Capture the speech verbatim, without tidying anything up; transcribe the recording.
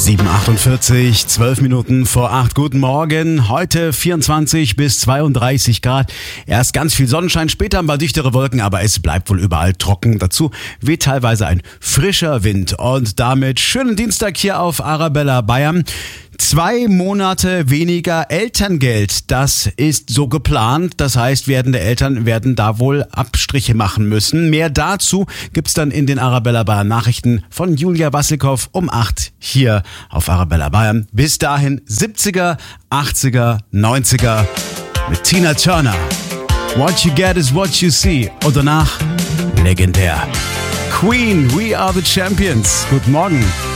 sieben Uhr achtundvierzig, zwölf Minuten vor acht. Guten Morgen. Heute vierundzwanzig bis zweiunddreißig Grad. Erst ganz viel Sonnenschein, später ein paar dichtere Wolken, aber es bleibt wohl überall trocken. Dazu weht teilweise ein frischer Wind. Und damit schönen Dienstag hier auf Arabella Bayern. Zwei Monate weniger Elterngeld, das ist so geplant. Das heißt, werdende Eltern werden da wohl Abstriche machen müssen. Mehr dazu gibt's dann in den Arabella Bayern Nachrichten von Julia Wassilkow um acht hier auf Arabella Bayern. Bis dahin siebziger, achtziger, neunziger mit Tina Turner. What you get is what you see. Und danach legendär. Queen, we are the champions. Guten Morgen.